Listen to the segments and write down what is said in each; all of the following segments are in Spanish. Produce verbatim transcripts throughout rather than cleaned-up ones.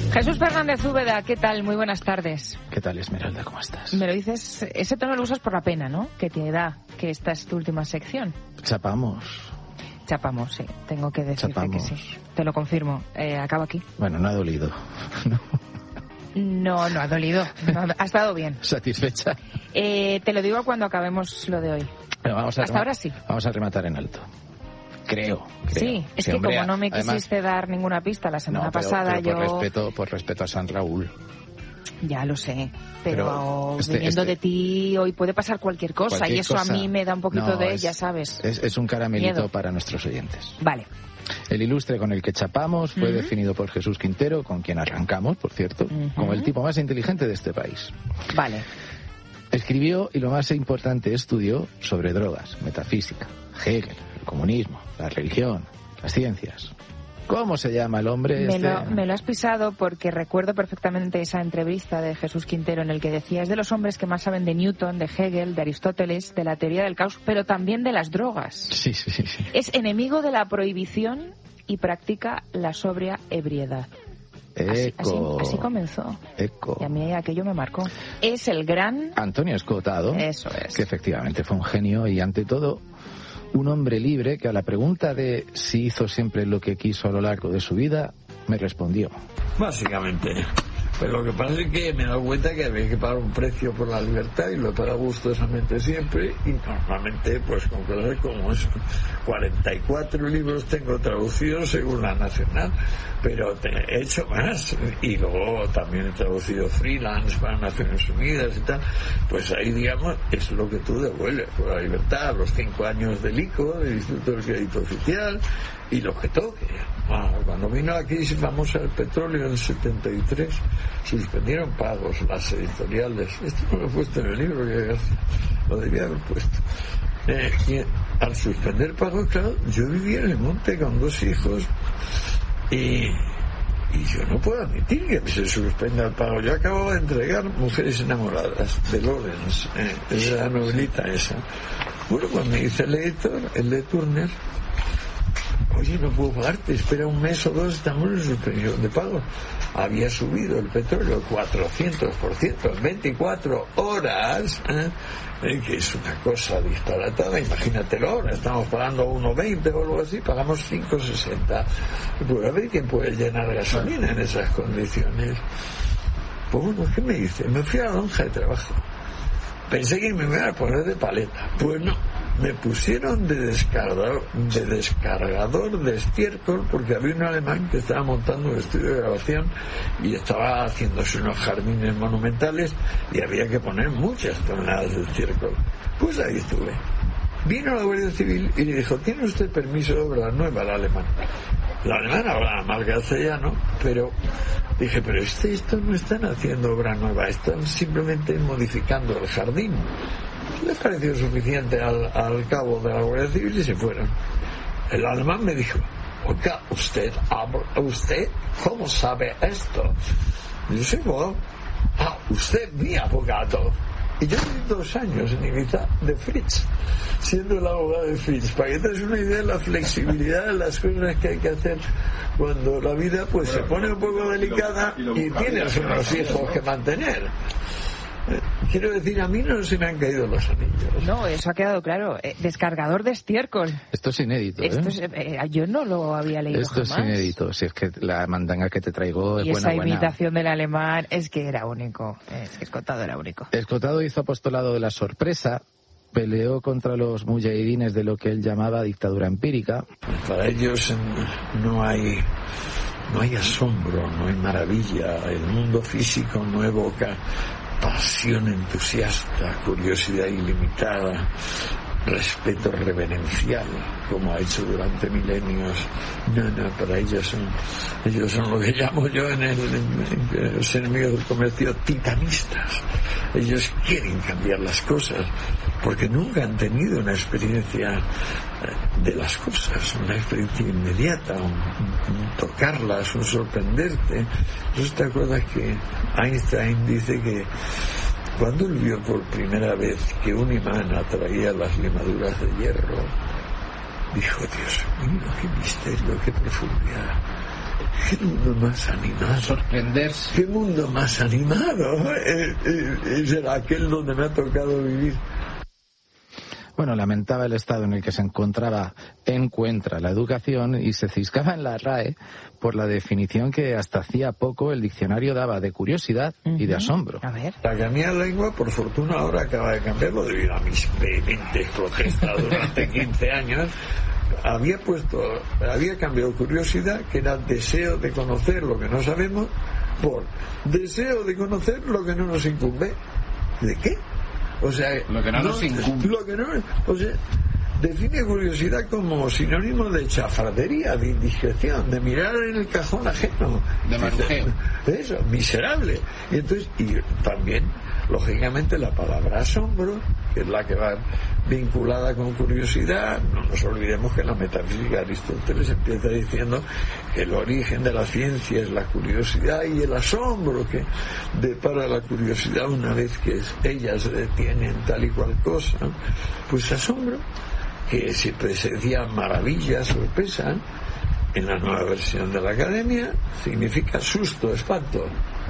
Jesús Fernández Úbeda, ¿qué tal? Muy buenas tardes. ¿Qué tal, Esmeralda? ¿Cómo estás? Me lo dices, ese tono lo usas por la pena, ¿no? Que te da que esta es tu última sección. Chapamos. Chapamos, sí. Tengo que decirte Chapamos. que sí. Te lo confirmo. Eh, acabo aquí. Bueno, no ha dolido. No. No, no ha dolido. No, ha estado bien. ¿Satisfecha? Eh, te lo digo cuando acabemos lo de hoy. Bueno, vamos a Hasta rema- ahora sí. Vamos a rematar en alto. Creo. creo. Sí, es Sí, que hombre, como no me además- quisiste dar ninguna pista la semana No, pero, pasada, pero por yo... respeto, por respeto a San Raúl. Ya lo sé, pero, Pero este- viniendo este- de ti hoy puede pasar cualquier cosa Cualquier y eso cosa. a mí me da un poquito No, de, es- ya sabes. Es, es un caramelito Miedo. para nuestros oyentes. Vale. El ilustre con el que chapamos fue Ujú. definido por Jesús Quintero, con quien arrancamos, por cierto, Ujú. como el tipo más inteligente de este país. Vale. Escribió y lo más importante estudió sobre drogas, metafísica, Hegel, el comunismo, la religión, las ciencias. ¿Cómo se llama el hombre Me este? lo, me lo has pisado porque recuerdo perfectamente esa entrevista de Jesús Quintero en el que decía es de los hombres que más saben de Newton, de Hegel, de Aristóteles, de la teoría del caos, pero también de las drogas. Sí, sí, sí. sí. Es enemigo de la prohibición y practica la sobria ebriedad. Así, así, Eco. así comenzó. Eco. Y a mí aquello me marcó. Es el gran... Antonio Escotado, Eso es. que efectivamente fue un genio y ante todo un hombre libre que a la pregunta de si hizo siempre lo que quiso a lo largo de su vida, me respondió. Básicamente. Pero lo que pasa es que me he dado cuenta que había que pagar un precio por la libertad y lo he pagado gustosamente siempre y normalmente pues con cosas como eso. cuarenta y cuatro libros tengo traducidos según la Nacional, pero te- he hecho más y luego también he traducido freelance para Naciones Unidas y tal. Pues ahí digamos es lo que tú devuelves por la libertad, los cinco años del I C O, del Instituto del Crédito Oficial y lo que toque. Ah, cuando vino la crisis famosa del petróleo en el setenta y tres, suspendieron pagos las editoriales. Esto no lo he puesto en el libro, que lo debía haber puesto. Eh, y al suspender pagos, claro, yo vivía en el monte con dos hijos y, y yo no puedo admitir que se suspenda el pago. Yo acabo de entregar Mujeres Enamoradas de Lawrence, eh, de la novelita esa. Bueno, cuando me dice el editor, el de Turner, oye, no puedo pagarte, espera un mes o dos, estamos en suspensión de pago. Había subido el petróleo cuatrocientos por ciento en veinticuatro horas, ¿eh? Eh, que es una cosa disparatada. Imagínatelo ahora, estamos pagando uno veinte o algo así, pagamos cinco sesenta. Pues a ver quién puede llenar gasolina en esas condiciones. Pues bueno, ¿qué me dice? Me fui a la lonja de trabajo. Pensé que me iban a poner de paleta. Pues no. Me pusieron de descargador, de descargador de estiércol porque había un alemán que estaba montando un estudio de grabación y estaba haciéndose unos jardines monumentales y había que poner muchas toneladas de estiércol. Pues ahí estuve. Vino la Guardia Civil y le dijo, ¿tiene usted permiso de obra nueva al alemán? La alemana hablaba mal castellano, pero dije, pero este, esto no están haciendo obra nueva, están simplemente modificando el jardín. Les pareció suficiente al, al cabo de la Guardia Civil y se fueron. El alemán me dijo, oiga, ¿usted, habla- usted cómo sabe esto? Y yo soy abogado. Ah, usted mi abogado. Y yo viví dos años en Ibiza de Fritz, siendo el abogado de Fritz, para que te des una idea de la flexibilidad de las cosas que hay que hacer cuando la vida pues se pone un poco delicada y tienes unos hijos que mantener. Quiero decir, a mí no se me han caído los anillos. No, eso ha quedado claro. Eh, descargador de estiércol. Esto es inédito, ¿eh? Esto es, eh, yo no lo había leído Esto jamás. es inédito. Si es que la mandanga que te traigo es Y buena, esa buena. imitación del alemán es que era único. Es que Escotado era único. Escotado hizo apostolado de la sorpresa, peleó contra los mujahidines de lo que él llamaba dictadura empírica. Para ellos no hay, no hay asombro, no hay maravilla. El mundo físico no evoca pasión entusiasta, curiosidad ilimitada, respeto reverencial, como ha hecho durante milenios. No, no, para ellos son, ellos son lo que llamo yo en el, en, en los enemigos del comercio titanistas. Ellos quieren cambiar las cosas porque nunca han tenido una experiencia de las cosas, una experiencia inmediata, un, un tocarlas, un sorprenderte. ¿No te acuerdas que Einstein dice que cuando él vio por primera vez que un imán atraía las limaduras de hierro, dijo, Dios mío, qué misterio, qué profundidad? Qué mundo más animado. Sorprenderse. Qué mundo más animado. Eh, eh, será aquel donde me ha tocado vivir. Bueno, lamentaba el estado en el que se encontraba, encuentra la educación y se ciscaba en la R A E por la definición que hasta hacía poco el diccionario daba de curiosidad uh-huh. y de asombro. A ver. La que a mí la lengua, por fortuna, ahora acaba de cambiarlo debido a mis vehementes protestas durante quince años. Había puesto, había cambiado curiosidad, que era deseo de conocer lo que no sabemos, por deseo de conocer lo que no nos incumbe. ¿De qué? O sea, lo que no, no nos incumbe. Lo que no, o sea, define curiosidad como sinónimo de chafradería, de indiscreción, de mirar en el cajón ajeno. De marujeo. Eso, miserable. Y entonces, y también, lógicamente, la palabra asombro, que es la que va vinculada con curiosidad. No nos olvidemos que en la metafísica de Aristóteles empieza diciendo que el origen de la ciencia es la curiosidad y el asombro que depara la curiosidad una vez que ellas se detienen tal y cual cosa. Pues asombro, que siempre se decía maravilla, sorpresa, en la nueva versión de la Academia significa susto, espanto.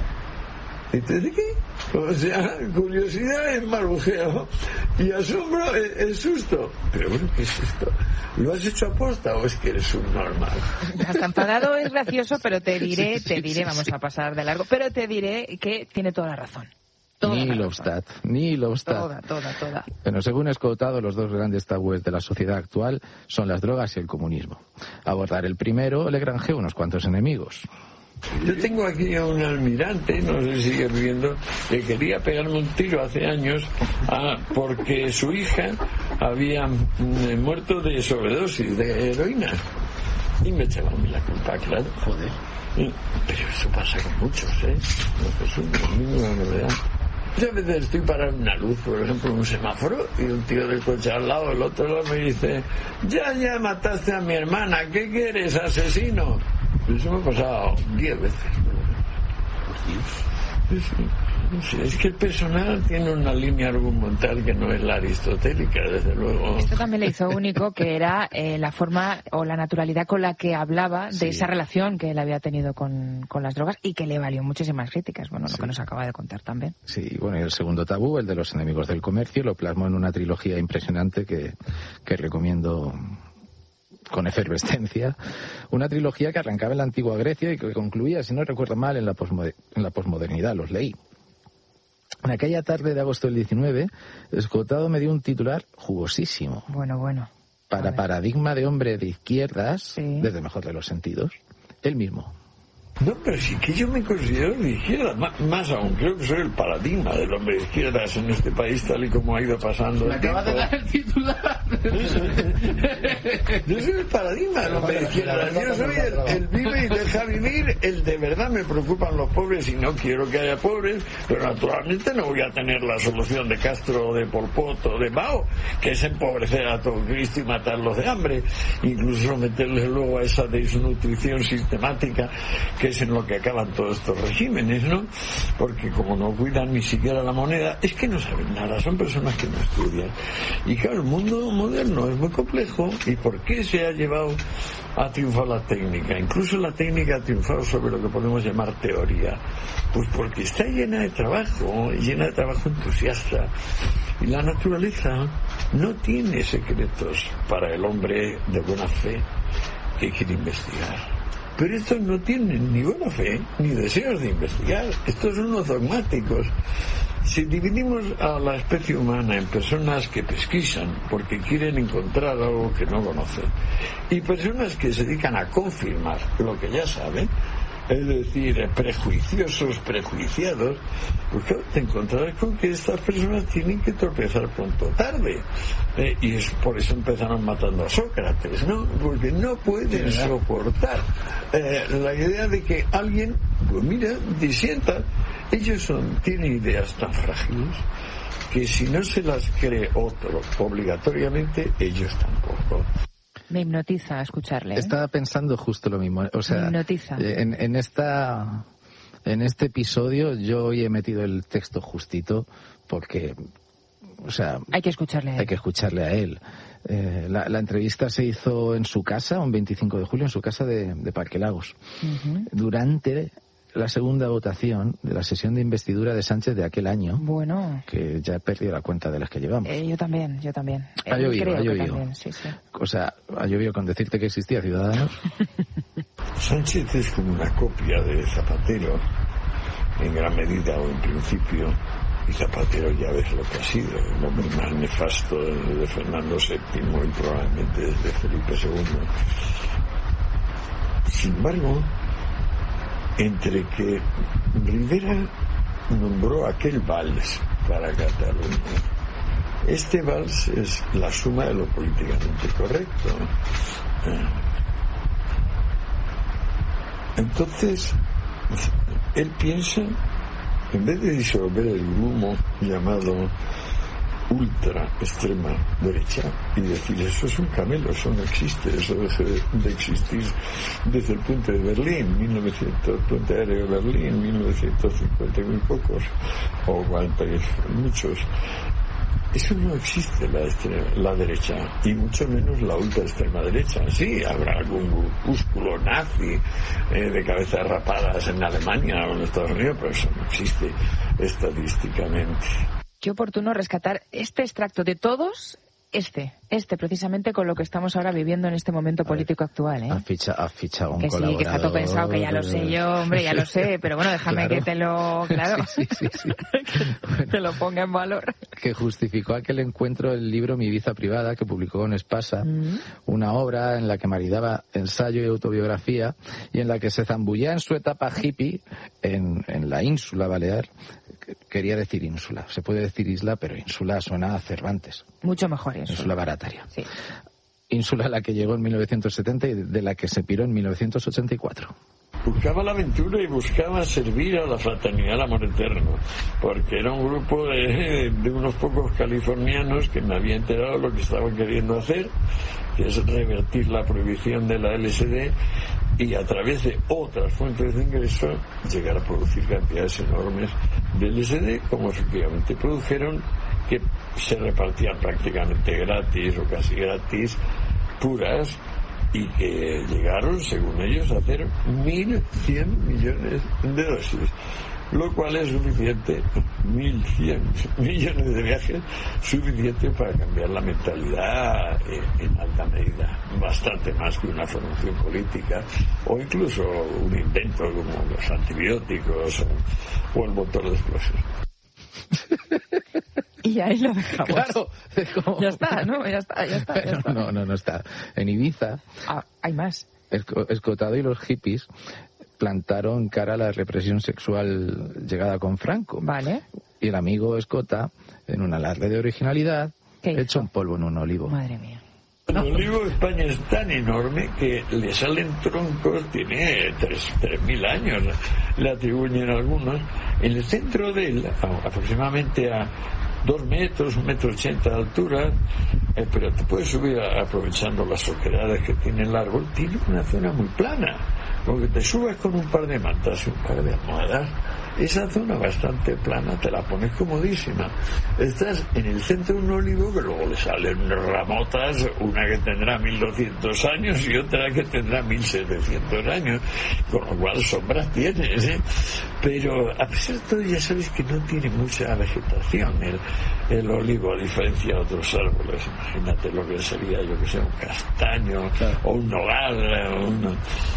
¿Entonces qué? O sea, curiosidad es marujeo y asombro es, es susto. Pero bueno, ¿qué es esto? ¿Lo has hecho aposta o es que eres un normal? Hasta enfadado es gracioso, pero te diré, te diré, vamos a pasar de largo, pero te diré que tiene toda la razón. Ni Lobstadt, ni Lobstadt. Toda, toda, toda. Bueno, según he escotado, los dos grandes tabúes de la sociedad actual son las drogas y el comunismo. Abordar el primero le granjeó unos cuantos enemigos. Yo tengo aquí a un almirante, no sé si sigue viviendo, que quería pegarme un tiro hace años ah, porque su hija había mm, muerto de sobredosis de heroína. Y me echaba a mí la culpa, claro. Joder. Y, pero eso pasa con muchos, ¿eh? No es una ninguna novedad. Yo a veces estoy parado en una luz, por ejemplo, en un semáforo, y un tío del coche al lado, el otro lado me dice: ya, ya mataste a mi hermana, ¿qué quieres, asesino? Eso me ha pasado diez veces. Sí, sí. Sí, es que el personal tiene una línea argumental que no es la aristotélica, desde luego. Esto también le hizo único, que era eh, la forma o la naturalidad con la que hablaba de sí. esa relación que él había tenido con, con las drogas y que le valió muchísimas críticas, bueno, lo sí. que nos acaba de contar también. Sí, bueno, y el segundo tabú, el de los enemigos del comercio, lo plasmó en una trilogía impresionante que, que recomiendo con efervescencia, una trilogía que arrancaba en la antigua Grecia y que concluía, si no recuerdo mal, en la, posmoder- en la posmodernidad. Los leí. En aquella tarde de agosto del diecinueve, Escotado me dio un titular jugosísimo. Bueno, bueno. Para paradigma de hombre de izquierdas, sí. desde el mejor de los sentidos, él mismo. No, pero sí que yo me considero de izquierda, más, más aún, creo que soy el paradigma del hombre de izquierdas en este país, tal y como ha ido pasando me el acaba tiempo. de dar el titular. Yo soy el paradigma del hombre de izquierdas, yo soy el, el vive y deja vivir, el de verdad me preocupan los pobres y no quiero que haya pobres, pero naturalmente no voy a tener la solución de Castro o de Pol Pot o de Mao, que es empobrecer a todo Cristo y matarlos de hambre, incluso someterles luego a esa desnutrición sistemática que es en lo que acaban todos estos regímenes, ¿no? Porque como no cuidan ni siquiera la moneda, es que no saben nada, son personas que no estudian. Y claro, el mundo moderno es muy complejo. ¿Y por qué se ha llevado a triunfar la técnica? Incluso la técnica ha triunfado sobre lo que podemos llamar teoría. Pues porque está llena de trabajo, llena de trabajo entusiasta. Y la naturaleza no tiene secretos para el hombre de buena fe que quiere investigar. Pero estos no tienen ni buena fe ni deseos de investigar. Estos son unos dogmáticos. Si dividimos a la especie humana en personas que pesquisan porque quieren encontrar algo que no conocen y personas que se dedican a confirmar lo que ya saben, es decir, prejuiciosos, prejuiciados, pues claro, te encontrarás con que estas personas tienen que tropezar pronto o tarde. Eh, y es por eso empezaron matando a Sócrates, ¿no? Porque no pueden soportar eh, la idea de que alguien, pues mira, disienta. Ellos son, tienen ideas tan frágiles que si no se las cree otro obligatoriamente, ellos tampoco. Me hipnotiza escucharle. ¿eh? Estaba pensando justo lo mismo. O sea, Me hipnotiza. En, en esta, en este episodio yo hoy he metido el texto justito porque, o sea, hay que escucharle a él. Hay que escucharle a él. Eh, la, la entrevista se hizo en su casa, un veinticinco de julio, en su casa de, de Parque Lagos. Uh-huh. Durante la segunda votación de la sesión de investidura de Sánchez de aquel año. Bueno. Que ya he perdido la cuenta de las que llevamos. Eh, yo también, yo también. Ha eh, llovido, creo ha llovido. Que también, sí, sí. O sea, ha llovido con decirte que existía Ciudadanos. Sánchez es como una copia de Zapatero, en gran medida o en principio, y Zapatero ya ves lo que ha sido, el hombre más nefasto de Fernando séptimo y probablemente desde Felipe segundo. Sin embargo, entre que Rivera nombró aquel vals para Cataluña, este vals es la suma de lo políticamente correcto. Entonces, él piensa, en vez de disolver el grumo llamado ultra extrema derecha y decir eso es un camelo, eso no existe, eso deje de existir desde el puente de Berlín, mil novecientos, puente aéreo de Berlín, mil novecientos cincuenta y muy pocos, o cuarenta y muchos. Eso no existe, la, extrema, la derecha, y mucho menos la ultra extrema derecha. Sí, habrá algún grupúsculo nazi eh, de cabezas rapadas en Alemania o en Estados Unidos, pero eso no existe estadísticamente. Qué oportuno rescatar este extracto de todos, este, este precisamente con lo que estamos ahora viviendo en este momento político actual, ¿eh? Ha fichado, ha fichado un que colaborador. Sí, que está todo pensado, que ya lo sé yo, hombre, ya lo sé, pero bueno, déjame claro. que te lo, claro, sí, sí, sí, sí. que bueno, te lo ponga en valor. Que justificó aquel encuentro el libro Mi Ibiza Privada, que publicó con Espasa, mm. una obra en la que maridaba ensayo y autobiografía, y en la que se zambullía en su etapa hippie en, en la ínsula balear. Quería decir ínsula, se puede decir isla, pero ínsula suena a Cervantes. Mucho mejor ínsula. Ínsula barataria. Sí. Ínsula a la que llegó en mil novecientos setenta y de la que se piró en mil novecientos ochenta y cuatro. Buscaba la aventura y buscaba servir a la fraternidad del amor eterno, porque era un grupo de, de unos pocos californianos que me había enterado de lo que estaban queriendo hacer, que es revertir la prohibición de la L S D y a través de otras fuentes de ingreso llegar a producir cantidades enormes de L S D, como efectivamente produjeron, que se repartían prácticamente gratis o casi gratis, puras, y que llegaron, según ellos, a hacer mil cien millones de dosis, lo cual es suficiente, mil cien millones de viajes, suficiente para cambiar la mentalidad en, en alta medida, bastante más que una formación política, o incluso un invento como los antibióticos o, o el motor de explosión. Y ahí lo dejamos. Claro, como... ya está, ¿no? Ya está, ya está, ya está. No, no, no está. En Ibiza, ah, hay más. Escotado y los hippies plantaron cara a la represión sexual llegada con Franco. Vale. Y el amigo Escota, en un alarde de originalidad, echó un polvo en un olivo. Madre mía. El olivo de España es tan enorme que le salen troncos, tiene tres mil años, le atribuyen algunos. En el centro de él, aproximadamente a dos metros, un metro ochenta de altura, eh, pero te puedes subir a, aprovechando las oquedades que tiene el árbol, tiene una zona muy plana, porque te subes con un par de mantas y un par de almohadas, esa zona bastante plana te la pones comodísima. Estás en el centro de un olivo que luego le salen ramotas, una que tendrá mil doscientos años y otra que tendrá mil setecientos años, con lo cual sombras tienes, ¿eh? Pero a pesar de todo ya sabes que no tiene mucha vegetación el, el olivo, a diferencia de otros árboles. Imagínate lo que sería, yo que sé, un castaño, claro, o un nogal, o un,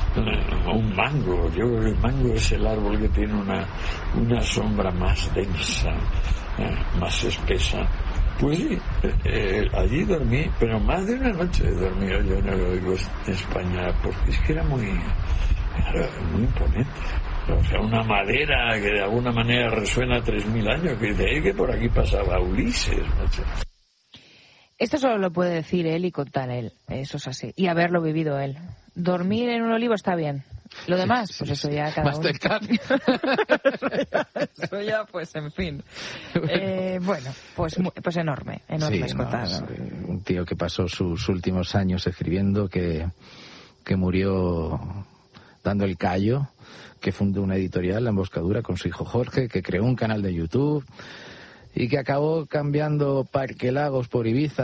o un mango. Yo creo que el mango es el árbol que tiene una una sombra más densa, eh, más espesa. Pues sí, eh, allí dormí, pero más de una noche he dormido yo en el olivo de España, porque es que era muy, era muy imponente. O sea, una madera que de alguna manera resuena tres mil años, que de ahí que por aquí pasaba Ulises, macho. Esto solo lo puede decir él y contar él, eso es así, y haberlo vivido él. Dormir en un olivo está bien. Lo demás, sí, pues eso ya cada uno. eso, ya, eso ya, pues en fin. Eh, bueno, pues pues enorme, enorme sí, Escotado. No, un tío que pasó sus últimos años escribiendo, que, que murió dando el callo, que fundó una editorial, La Emboscadura, con su hijo Jorge, que creó un canal de YouTube y que acabó cambiando Parque Lagos por Ibiza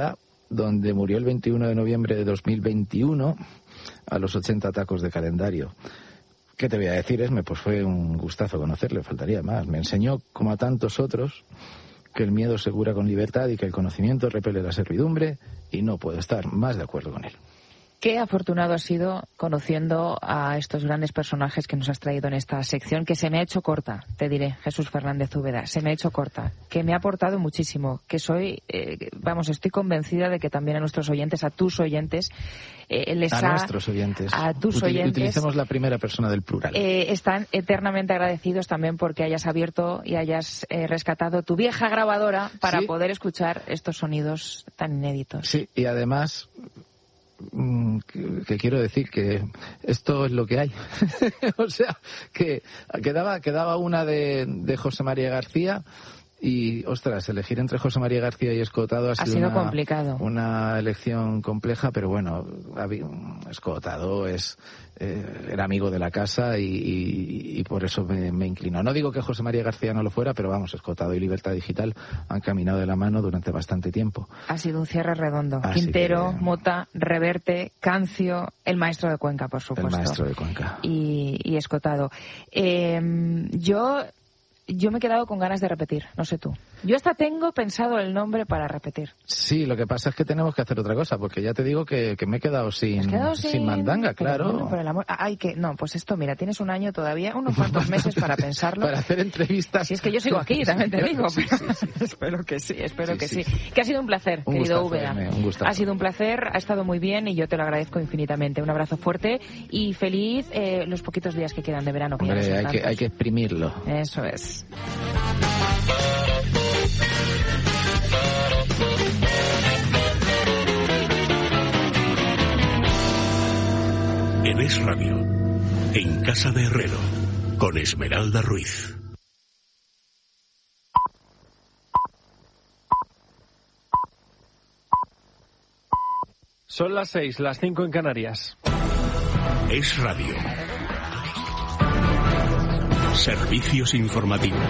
donde murió el veintiuno de noviembre de dos mil veintiuno a los ochenta tacos de calendario. ¿Qué te voy a decir, Esme? Pues fue un gustazo conocerle, faltaría más. Me enseñó, como a tantos otros, que el miedo se cura con libertad y que el conocimiento repele la servidumbre, y no puedo estar más de acuerdo con él. Qué afortunado has sido conociendo a estos grandes personajes que nos has traído en esta sección, que se me ha hecho corta, te diré, Jesús Fernández Úbeda, se me ha hecho corta, que me ha aportado muchísimo, que soy, eh, vamos, estoy convencida de que también a nuestros oyentes, a tus oyentes, eh, les a ha... nuestros oyentes. A tus Util- oyentes. Utilicemos la primera persona del plural. Eh, están eternamente agradecidos también porque hayas abierto y hayas eh, rescatado tu vieja grabadora para ¿Sí? poder escuchar estos sonidos tan inéditos. Sí, y además... Que, que quiero decir que esto es lo que hay. O sea, que quedaba, quedaba una de, de José María García y, ostras, elegir entre José María García y Escotado ha, ha sido, sido una, complicado. Una elección compleja, pero bueno, Escotado es eh, era amigo de la casa y, y, y por eso me, me inclino. No digo que José María García no lo fuera, pero vamos, Escotado y Libertad Digital han caminado de la mano durante bastante tiempo. Ha sido un cierre redondo. Así Quintero, que... Mota, Reverte, Cancio, el maestro de Cuenca, por supuesto. El maestro de Cuenca. Y, y Escotado. Eh, yo... Yo me he quedado con ganas de repetir, no sé tú. Yo hasta tengo pensado el nombre para repetir. Sí, lo que pasa es que tenemos que hacer otra cosa, porque ya te digo que, que me he quedado sin, quedado sin, sin mandanga, pero claro. Bueno, por el amor... Ay, que no, pues esto, mira, tienes un año todavía, unos cuantos meses para pensarlo. Para hacer entrevistas. Si es que yo sigo aquí, también te digo. Sí, sí, sí. Espero que sí, espero sí, que sí. sí. Que ha sido un placer, un querido gustazo, Úbeda. Un gustazo. Ha sido un placer, ha estado muy bien y yo te lo agradezco infinitamente. Un abrazo fuerte y feliz eh, los poquitos días que quedan de verano. Que Hombre, ya no hay, son que, hay que exprimirlo. Eso es. En Es Radio, en Casa de Herrero, con Esmeralda Ruiz. Son las seis, las cinco en Canarias. Es Radio. Servicios informativos.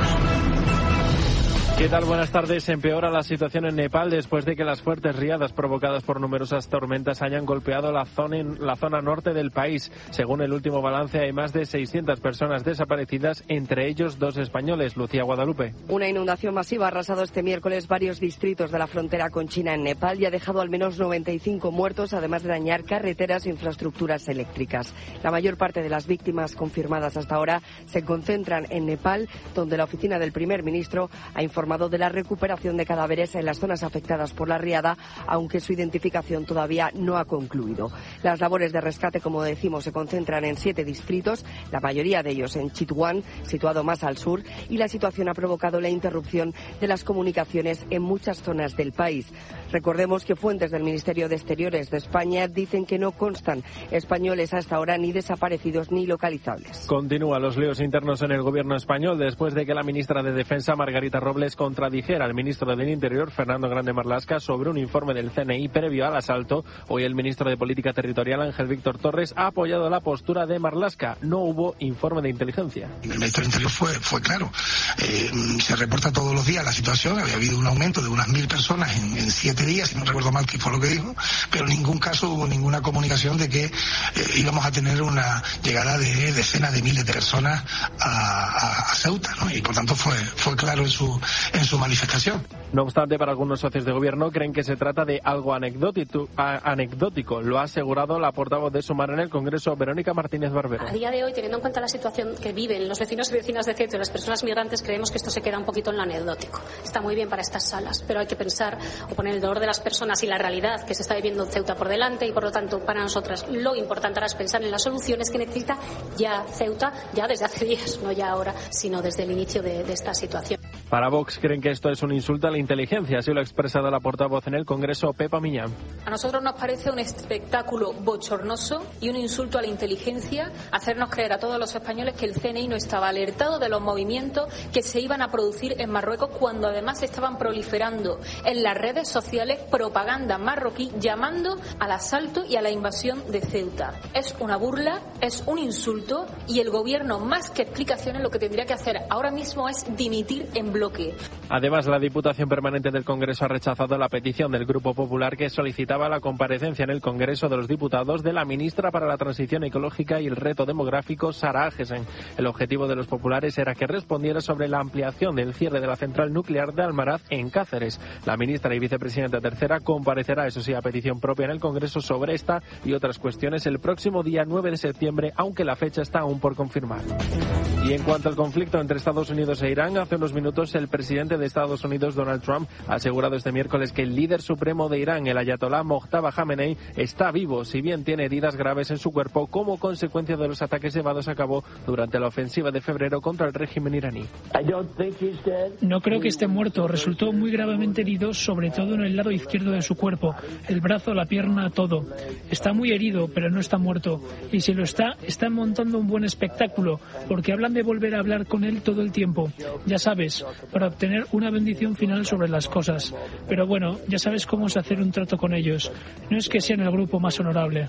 ¿Qué tal? Buenas tardes. Empeora la situación en Nepal después de que las fuertes riadas provocadas por numerosas tormentas hayan golpeado la zona, la zona norte del país. Según el último balance, hay más de seiscientas personas desaparecidas, entre ellos dos españoles. Lucía Guadalupe. Una inundación masiva ha arrasado este miércoles varios distritos de la frontera con China en Nepal y ha dejado al menos noventa y cinco muertos, además de dañar carreteras e infraestructuras eléctricas. La mayor parte de las víctimas confirmadas hasta ahora se concentran en Nepal, donde la oficina del primer ministro ha informado de la recuperación de cadáveres en las zonas afectadas por la riada, aunque su identificación todavía no ha concluido. Las labores de rescate, como decimos, se concentran en siete distritos, la mayoría de ellos en Chitwan, situado más al sur, y la situación ha provocado la interrupción de las comunicaciones en muchas zonas del país. Recordemos que fuentes del Ministerio de Exteriores de España dicen que no constan españoles hasta ahora ni desaparecidos ni localizables. Continúan los líos internos en el gobierno español después de que la ministra de Defensa, Margarita Robles, contradijera al ministro del Interior, Fernando Grande Marlaska, sobre un informe del C N I previo al asalto. Hoy el ministro de Política Territorial, Ángel Víctor Torres, ha apoyado la postura de Marlaska. No hubo informe de inteligencia. El ministro del Interior fue, fue claro. Eh, se reporta todos los días la situación. Había habido un aumento de unas mil personas en, en siete días, si no recuerdo mal qué fue lo que dijo, pero en ningún caso hubo ninguna comunicación de que eh, íbamos a tener una llegada de decenas de miles de personas a, a, a Ceuta, ¿no? Y por tanto fue, fue claro en su en su manifestación. No obstante, para algunos socios de gobierno creen que se trata de algo anecdótico. A, anecdótico. Lo ha asegurado la portavoz de Sumar en el Congreso, Verónica Martínez Barbero. A día de hoy, teniendo en cuenta la situación que viven los vecinos y vecinas de Ceuta y las personas migrantes, creemos que esto se queda un poquito en lo anecdótico. Está muy bien para estas salas, pero hay que pensar o poner el dolor de las personas y la realidad que se está viviendo en Ceuta por delante, y por lo tanto para nosotras lo importante ahora es pensar en las soluciones que necesita ya Ceuta, ya desde hace días, no ya ahora, sino desde el inicio de, de esta situación. Para Vox creen que esto es un insulto a la inteligencia, así lo ha expresado la portavoz en el Congreso, Pepa Miñán. A nosotros nos parece un espectáculo bochornoso y un insulto a la inteligencia hacernos creer a todos los españoles que el C N I no estaba alertado de los movimientos que se iban a producir en Marruecos, cuando además estaban proliferando en las redes sociales propaganda marroquí llamando al asalto y a la invasión de Ceuta. Es una burla, es un insulto, y el gobierno, más que explicaciones, lo que tendría que hacer ahora mismo es dimitir en bloque. bloque. Además, la Diputación Permanente del Congreso ha rechazado la petición del Grupo Popular que solicitaba la comparecencia en el Congreso de los Diputados de la ministra para la Transición Ecológica y el Reto Demográfico, Sara Agesen. El objetivo de los populares era que respondiera sobre la ampliación del cierre de la central nuclear de Almaraz en Cáceres. La ministra y vicepresidenta tercera comparecerá, eso sí, a petición propia en el Congreso sobre esta y otras cuestiones el próximo día nueve de septiembre, aunque la fecha está aún por confirmar. Y en cuanto al conflicto entre Estados Unidos e Irán, hace unos minutos el presidente de Estados Unidos, Donald Trump, ha asegurado este miércoles que el líder supremo de Irán, el ayatolá Mojtaba Khamenei, está vivo, si bien tiene heridas graves en su cuerpo como consecuencia de los ataques llevados a cabo durante la ofensiva de febrero contra el régimen iraní. No creo que esté muerto. Resultó muy gravemente herido, sobre todo en el lado izquierdo de su cuerpo, el brazo, la pierna, todo. Está muy herido, pero no está muerto. Y si lo está, están montando un buen espectáculo, porque hablan de volver a hablar con él todo el tiempo. Ya sabes, para obtener una bendición final sobre las cosas. Pero bueno, ya sabes cómo es hacer un trato con ellos. No es que sean el grupo más honorable.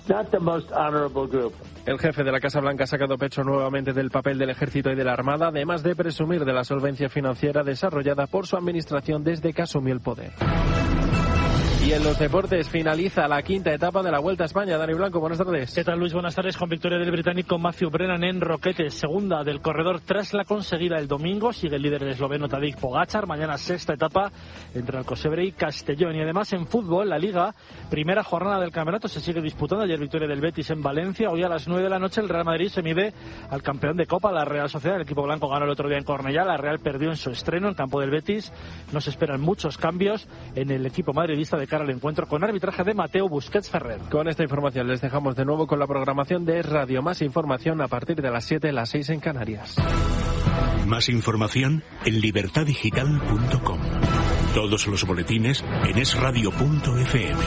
El jefe de la Casa Blanca ha sacado pecho nuevamente del papel del ejército y de la Armada, además de presumir de la solvencia financiera desarrollada por su administración desde que asumió el poder. Y en los deportes finaliza la quinta etapa de la Vuelta a España. Dani Blanco, buenas tardes. ¿Qué tal, Luis? Buenas tardes. Con victoria del británico Matthew Brennan en Roquetes, segunda del corredor tras la conseguida el domingo. Sigue el líder el esloveno Tadej Pogačar. Mañana sexta etapa entre Alcocebre y Castellón. Y además en fútbol, la Liga, primera jornada del campeonato se sigue disputando. Ayer victoria del Betis en Valencia. Hoy a las nueve de la noche el Real Madrid se mide al campeón de Copa, la Real Sociedad. El equipo blanco ganó el otro día en Cornellá. La Real perdió en su estreno en campo del Betis. No se esperan muchos cambios en el equipo madridista de cara al encuentro con arbitraje de Mateo Busquets Ferrer. Con esta información les dejamos de nuevo con la programación de Es Radio. Más información a partir de las siete, las seis en Canarias. Más información en libertad digital punto com. Todos los boletines en es radio punto efe eme.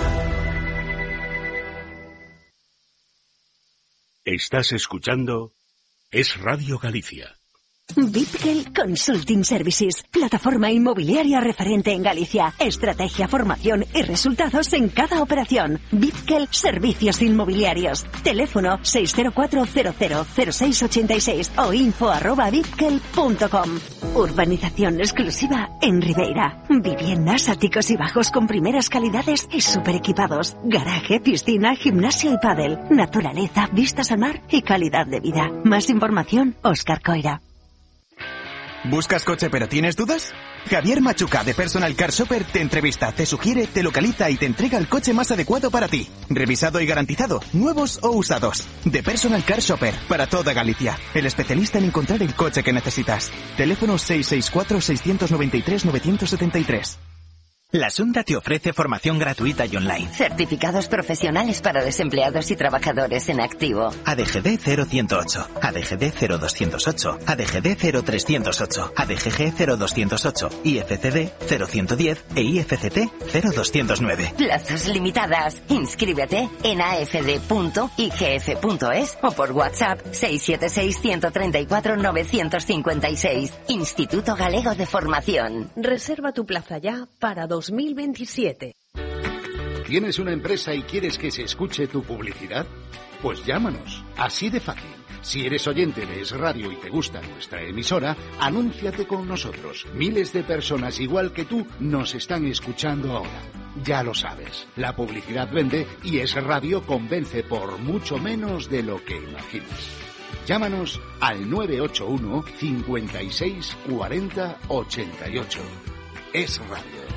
Estás escuchando Es Radio Galicia. Bitgel Consulting Services, plataforma inmobiliaria referente en Galicia. Estrategia, formación y resultados en cada operación. Bitgel Servicios Inmobiliarios. Teléfono seis cero cuatro cero cero cero seis ocho seis o info arroba bitgel punto com. Urbanización exclusiva en Ribeira. Viviendas, áticos y bajos con primeras calidades y super equipados. Garaje, piscina, gimnasio y pádel. Naturaleza, vistas al mar y calidad de vida. Más información, Óscar Coira. ¿Buscas coche pero tienes dudas? Javier Machuca de Personal Car Shopper te entrevista, te sugiere, te localiza y te entrega el coche más adecuado para ti. Revisado y garantizado, nuevos o usados. De Personal Car Shopper, para toda Galicia. El especialista en encontrar el coche que necesitas. Teléfono seis seis cuatro, seis nueve tres, nueve siete tres. La Sunda te ofrece formación gratuita y online. Certificados profesionales para desempleados y trabajadores en activo. A D G D cero uno cero ocho, A D G D cero doscientos ocho, A D G D cero trescientos ocho, A D G G cero doscientos ocho, I F C D cero ciento diez e I F C T cero doscientos nueve. Plazas limitadas. Inscríbete en a f d punto i g f punto es o por WhatsApp seis siete seis, uno tres cuatro, nueve cinco seis. Instituto Galego de Formación. Reserva tu plaza ya para dos mil veintisiete. ¿Tienes una empresa y quieres que se escuche tu publicidad? Pues llámanos, así de fácil. Si eres oyente de Es Radio y te gusta nuestra emisora, anúnciate con nosotros. Miles de personas igual que tú nos están escuchando ahora. Ya lo sabes, la publicidad vende y Es Radio convence por mucho menos de lo que imaginas. Llámanos al nueve ocho uno, cincuenta y seis, cuarenta, ochenta y ocho. Es Radio.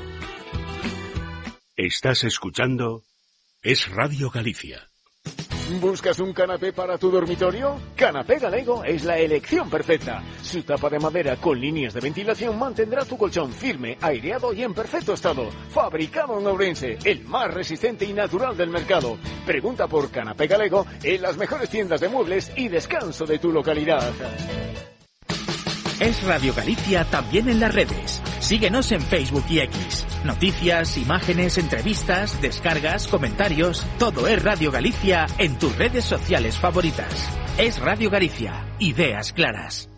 Estás escuchando Es Radio Galicia. ¿Buscas un canapé para tu dormitorio? Canapé Galego es la elección perfecta. Su tapa de madera con líneas de ventilación mantendrá tu colchón firme, aireado y en perfecto estado. Fabricado en Ourense, el más resistente y natural del mercado. Pregunta por Canapé Galego en las mejores tiendas de muebles y descanso de tu localidad. Es Radio Galicia también en las redes. Síguenos en Facebook y X. Noticias, imágenes, entrevistas, descargas, comentarios. Todo es Radio Galicia en tus redes sociales favoritas. Es Radio Galicia. Ideas claras.